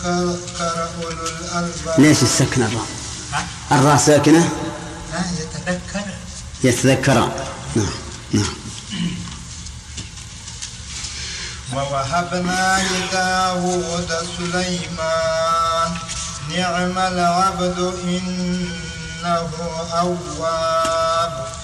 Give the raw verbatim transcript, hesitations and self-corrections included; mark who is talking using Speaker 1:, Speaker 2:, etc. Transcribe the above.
Speaker 1: يتذكر أولو الألباب.
Speaker 2: ليش السكنة الراء؟ الراء ساكنة؟
Speaker 1: لا يتذكر
Speaker 2: يتذكر. نعم نعم.
Speaker 1: ووهبنا لداود سليمان نعم العبد إنه أواب.